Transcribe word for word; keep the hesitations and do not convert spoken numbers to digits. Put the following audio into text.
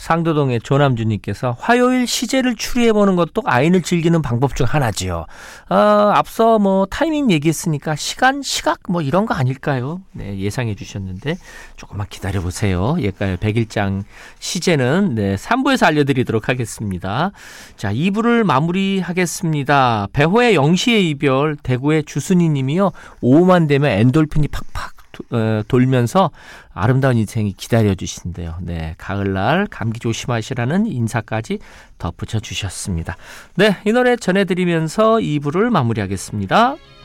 상도동의 조남주님께서 화요일 시제를 추리해보는 것도 아이를 즐기는 방법 중 하나지요. 어, 앞서 뭐 타이밍 얘기했으니까 시간, 시각 뭐 이런 거 아닐까요? 네, 예상해 주셨는데 조금만 기다려보세요. 예가요 백일장 시제는 네, 삼 부에서 알려드리도록 하겠습니다. 자, 이 부를 마무리하겠습니다. 배호의 영시의 이별, 대구의 주순이 님이요. 오후만 되면 엔돌핀이 팍팍 돌면서 아름다운 인생이 기다려주신대요. 네, 가을날 감기 조심하시라는 인사까지 덧붙여 주셨습니다. 네, 이 노래 전해드리면서 이 부를 마무리하겠습니다.